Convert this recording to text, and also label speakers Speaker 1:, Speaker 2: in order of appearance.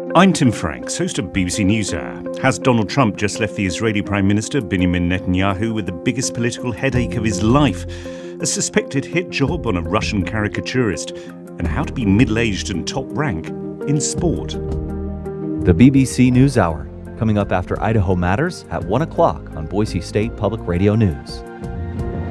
Speaker 1: I'm Tim Franks, host of BBC NewsHour. Has Donald Trump just left the Israeli Prime Minister Benjamin Netanyahu with the biggest political headache of his life? A suspected hit job on a Russian caricaturist, and how to be middle-aged and top rank in sport.
Speaker 2: The BBC NewsHour, coming up after Idaho Matters at 1 o'clock on Boise State Public Radio News.